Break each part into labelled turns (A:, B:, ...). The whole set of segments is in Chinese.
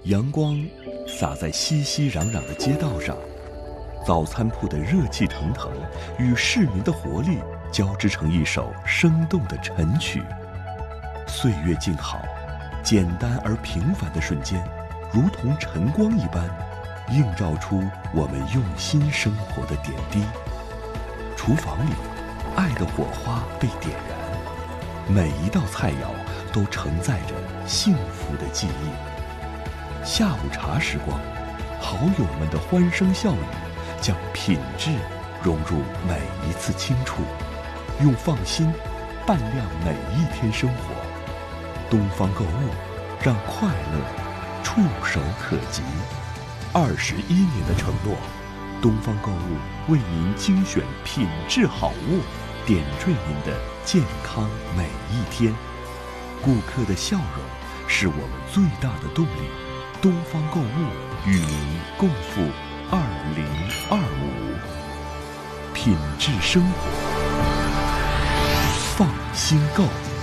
A: 阳光洒在熙熙攘攘的街道上，早餐铺的热气腾腾与市民的活力交织成一首生动的晨曲。岁月静好，简单而平凡的瞬间，如同晨光一般，映照出我们用心生活的点滴。厨房里，爱的火花被点燃，每一道菜肴都承载着幸福的记忆。下午茶时光，好友们的欢声笑语，将品质融入每一次轻触，用放心伴亮每一天生活。东方购物，让快乐触手可及。21年的承诺，东方购物为您精选品质好物，点缀您的健康每一天。顾客的笑容是我们最大的动力。东方购物与您共赴2025，品质生活，放心购。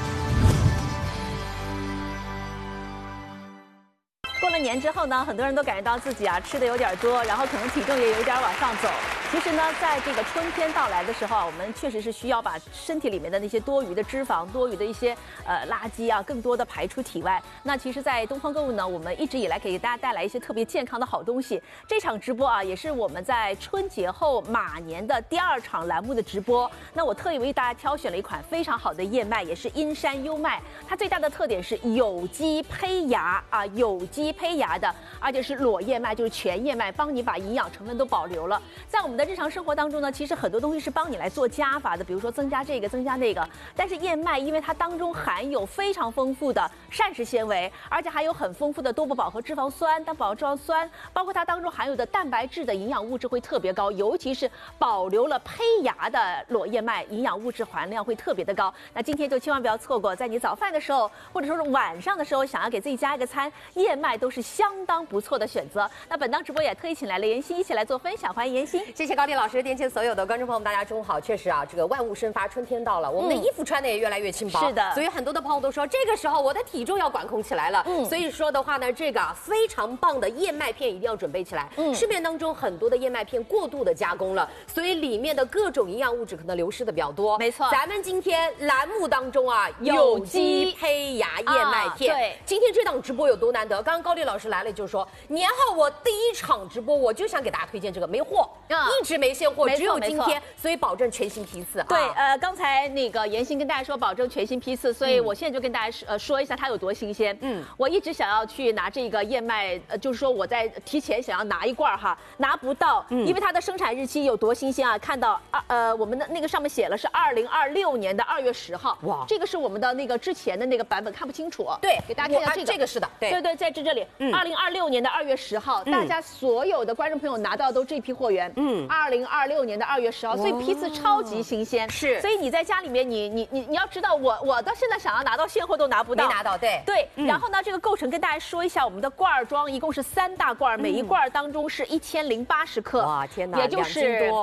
B: 过了年之后呢，很多人都感觉到自己吃的有点多，然后可能体重也有点往上走。其实呢，在这个春天到来的时候我们确实是需要把身体里面的那些多余的脂肪、多余的一些垃圾更多的排出体外。那其实，在东方购物呢，我们一直以来给大家带来一些特别健康的好东西。这场直播也是我们在春节后马年的第2场栏目的直播。那我特意为大家挑选了一款非常好的燕麦，也是阴山优麦。它最大的特点是有机胚芽有机胚芽的，而且是裸燕麦，就是全燕麦，帮你把营养成分都保留了。在我们的日常生活当中呢，其实很多东西是帮你来做加法的，比如说增加这个，增加那个。但是燕麦因为它当中含有非常丰富的膳食纤维，而且还有很丰富的多不饱和脂肪酸、单饱和脂肪酸，包括它当中含有的蛋白质的营养物质会特别高，尤其是保留了胚芽的裸燕麦，营养物质含量会特别的高。那今天就千万不要错过，在你早饭的时候，或者说是晚上的时候，想要给自己加一个餐，燕麦都是相当不错的选择。那本档直播也特意请来了妍希一起来做分享，欢迎妍希。
C: 谢谢高丽老师，电前所有的观众朋友们，大家中午好。确实这个万物生发，春天到了，我们的衣服穿的也越来越轻薄。
B: 是的，
C: 所以很多的朋友都说，这个时候我的体重要管控起来了。所以说的话呢，这个非常棒的燕麦片一定要准备起来。市面当中很多的燕麦片过度的加工了，所以里面的各种营养物质可能流失的比较多。
B: 没错，
C: 咱们今天栏目当中有机胚芽燕麦片。
B: 对，
C: 今天这档直播有多难得？刚刚高丽老师来了就说，年后我第1场直播，我就想给大家推荐这个，没货，一直没现货，只有今天，所以保证全新批次。
B: 对，刚才那个妍希跟大家说保证全新批次，所以我现在就跟大家说一下它有多新鲜。我一直想要去拿这个燕麦，就是说我在提前想要拿一罐拿不到，因为它的生产日期有多新鲜看到我们的那个上面写了是2026年的2月10号。哇，这个是我们的那个之前的那个版本，看不清楚。
C: 对，
B: 给大家看一下这个，
C: 这个是的，对，
B: 在这里，2026年的2月10号，大家所有的观众朋友拿到都这批货源。2026年的2月10号，所以批次超级新鲜。是，所以你在家里面，你要知道，我到现在想要拿到现货都拿不到，
C: 没拿到，对。
B: 然后呢，这个构成跟大家说一下，我们的罐装一共是3大罐，每一罐当中是1080克。哇，
C: 天哪，
B: 也就是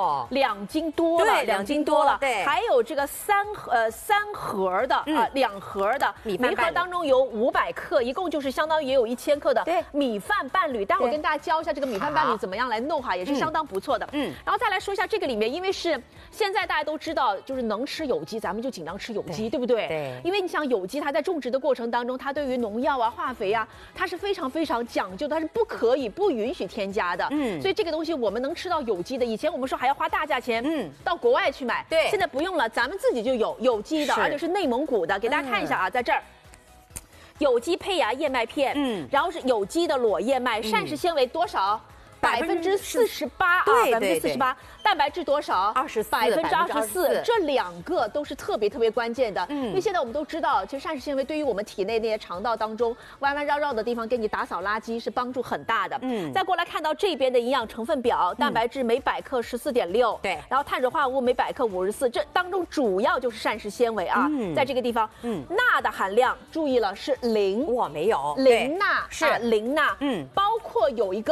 B: 2斤多了，2斤多了。对，还有这个3盒的2盒的米饭，每盒当中有500克，一共就是相当于也有1000克的米饭伴侣。待会儿跟大家教一下这个米饭伴侣怎么样来弄也是相当不错的。然后再来说一下这个里面，因为是现在大家都知道，就是能吃有机，咱们就尽量吃有机，对不对？对。因为你想有机，它在种植的过程当中，它对于农药化肥它是非常非常讲究的，它是不允许添加的。所以这个东西我们能吃到有机的，以前我们说还要花大价钱，到国外去买，对，现在不用了，咱们自己就有机的，而且是内蒙古的。给大家看一下在这儿。有机胚芽燕麦片，然后是有机的裸燕麦，膳食纤维多少？48%对，48%，蛋白质多少？24%，这2个都是特别关键的。因为现在我们都知道，其实膳食纤维对于我们体内那些肠道当中弯弯绕绕的地方，给你打扫垃圾是帮助很大的。再过来看到这边的营养成分表，蛋白质每100克14.6，对，然后碳水化合物每100克54，这当中主要就是膳食纤维在这个地方，钠的含量注意了是0，
C: 哇，没有
B: 0钠，是0钠，包括有一个。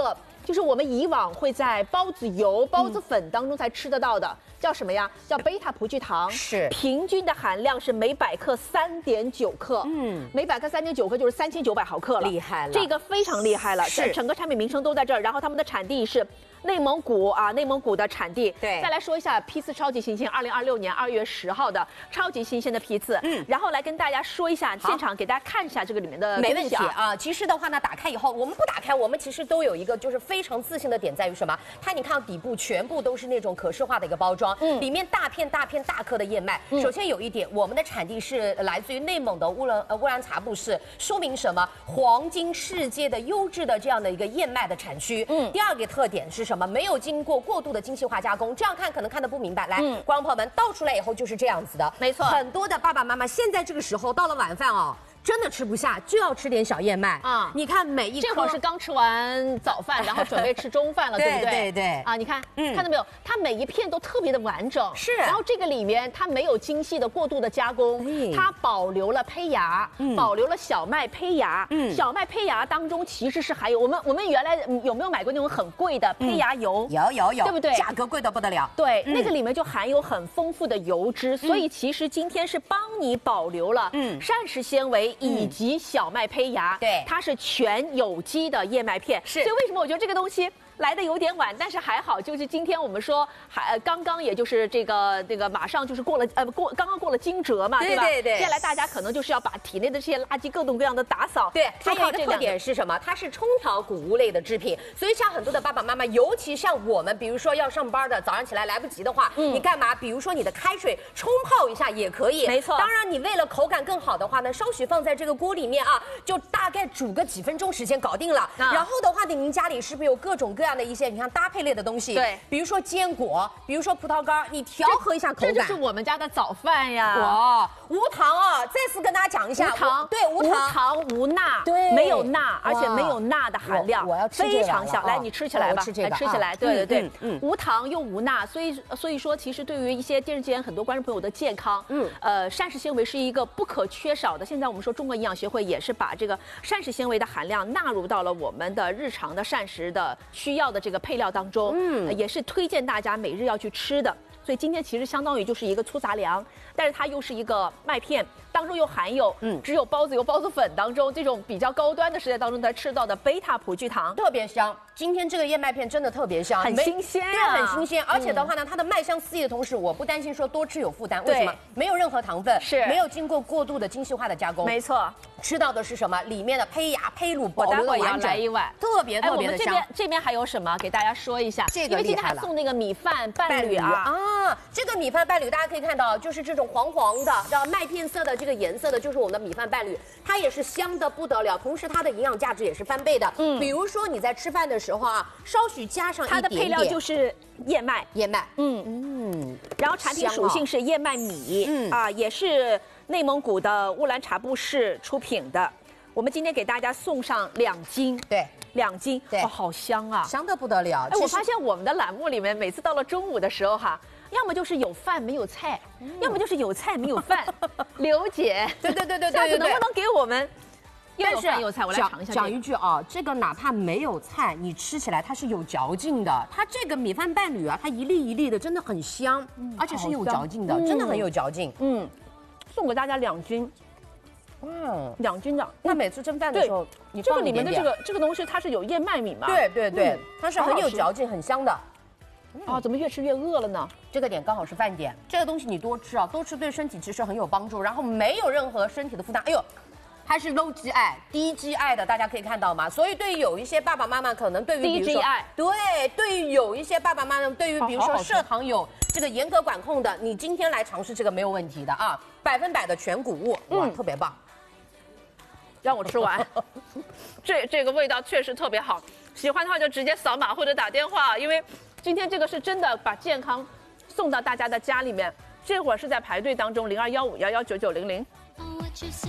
B: 就是我们以往会在包子油、包子粉当中才吃得到的，叫什么呀？叫贝塔葡聚糖。
C: 是，
B: 平均的含量是每100克3.9克。每100克3.9克就是3900毫克了，
C: 厉害了，
B: 这个非常厉害了。是，整个产品名称都在这儿，然后他们的产地是内蒙古啊，内蒙古的产地。
C: 对，
B: 再来说一下批次超级新鲜，2026年2月10号的超级新鲜的批次。然后来跟大家说一下，现场给大家看一下这个里面的东西。
C: 没问题啊。其实的话呢，打开以后，我们不打开，我们其实都有一个就是非常自信的点在于什么？它你看底部全部都是那种可视化的一个包装，里面大片大颗的燕麦。首先有一点，我们的产地是来自于内蒙的乌兰察布市，说明什么？黄金世界的优质的这样的一个燕麦的产区。第二个特点是什么？没有经过过度的精细化加工，这样看可能看得不明白。来，观众朋友们，倒出来以后就是这样子的，
B: 没错。
C: 很多的爸爸妈妈现在这个时候到了晚饭哦。真的吃不下，就要吃点小燕麦啊！你看每一颗，
B: 这会儿是刚吃完早饭，然后准备吃中饭了，对不对？
C: 对
B: 啊，你看，看到没有？它每一片都特别的完整，
C: 是。
B: 然后这个里面它没有精细的过度的加工，它保留了胚芽，保留了小麦胚芽。小麦胚芽当中其实是含有我们原来有没有买过那种很贵的胚芽油？
C: 有，
B: 对不对？
C: 价格贵得不得了。
B: 对，那个里面就含有很丰富的油脂，所以其实今天是帮你保留了膳食纤维以及小麦胚芽，
C: 对，
B: 它是全有机的燕麦片，
C: 是。
B: 所以为什么我觉得这个东西来的有点晚，但是还好，就是今天我们说刚刚也就是这个马上就是刚刚过了惊蛰嘛，对吧？对。接下来大家可能就是要把体内的这些垃圾各种各样的打扫。
C: 对，还有一个特点是什么？它是冲调谷物类的制品，所以像很多的爸爸妈妈，尤其像我们，比如说要上班的，早上起来来不及的话，你干嘛？比如说你的开水冲泡一下也可以，
B: 没错。
C: 当然，你为了口感更好的话呢，稍许放在这个锅里面啊，就大概煮个几分钟时间搞定了。然后的话，您家里是不是有各种各样的一些你看搭配类的东西？对，比如说坚果，比如说葡萄干，你调和一下口感。
B: 这就是我们家的早饭呀！
C: 哇，无糖啊！再次跟大家讲一下，
B: 无糖，
C: 对，无
B: 糖无钠，对，没有钠，而且没有钠的含量，
C: 我要吃
B: 非常小。来，你吃起来吧，
C: 吃这个，
B: 吃起来。对，无糖又无钠，所以说，其实对于一些电视机前很多观众朋友的健康，膳食纤维是一个不可缺少的。现在我们说中国营养学会也是把这个膳食纤维的含量纳入到了我们的日常的膳食的需要的这个配料当中，也是推荐大家每日要去吃的。所以今天其实相当于就是一个粗杂粮，但是它又是一个麦片，当中又含有只有包子油、包子粉当中这种比较高端的食材当中才吃到的贝塔葡聚糖，
C: 特别香。今天这个燕麦片真的特别香，
B: 很新鲜啊，
C: 对，很新鲜。而且的话呢，它的麦香四溢的同时，我不担心说多吃有负担。为什么？没有任何糖分，
B: 是没
C: 有经过过度的精细化的加工。
B: 没错，
C: 吃到的是什么？里面的胚芽、胚乳保留的完整。
B: 来一碗，
C: 特别的香。
B: 我们这边还有什么？给大家说一下。
C: 这个厉害了，
B: 因为今天还送那个米饭伴侣
C: 啊，这个米饭伴侣大家可以看到，就是这种黄黄的，叫麦片色的这个颜色的，就是我们的米饭伴侣，它也是香的不得了，同时它的营养价值也是翻倍的。比如说你在吃饭的时候啊，稍许加上一点点，
B: 它的配料就是燕麦，然后产品属性是燕麦米，也是内蒙古的乌兰察布市出品的。我们今天给大家送上2斤，
C: 对
B: ，2斤，
C: 对，
B: 好香啊，
C: 香得不得了。
B: 我发现我们的栏目里面，每次到了中午的时候哈，要么就是有饭没有菜，要么就是有菜没有饭。刘姐，对，下次能不能给我们？又有饭有菜，我来尝一下。
C: 讲一句啊，这个哪怕没有菜，你吃起来它是有嚼劲的。它这个米饭伴侣啊，它一粒一粒的，真的很香，而且是有嚼劲的，真的很有嚼劲。
B: 送给大家2斤。2斤的。
C: 那每次蒸饭的时候，你
B: 这个里面的这个东西，它是有燕麦米嘛？
C: 对，它是很有嚼劲，很香的。
B: 啊，怎么越吃越饿了呢？
C: 这个点刚好是饭点，这个东西你多吃啊，多吃对身体其实很有帮助，然后没有任何身体的负担。哎呦。它是 low GI 低 GI 的，大家可以看到吗？所以对于有一些爸爸妈妈，可能对于
B: 低 GI，
C: 对于有一些爸爸妈妈，对于比如说摄糖有这个严格管控的，你今天来尝试这个没有问题的啊，100%的全谷物，哇，特别棒。
B: 让我吃完，这个味道确实特别好，喜欢的话就直接扫码或者打电话，因为今天这个是真的把健康送到大家的家里面。这会儿是在排队当中，0215119900。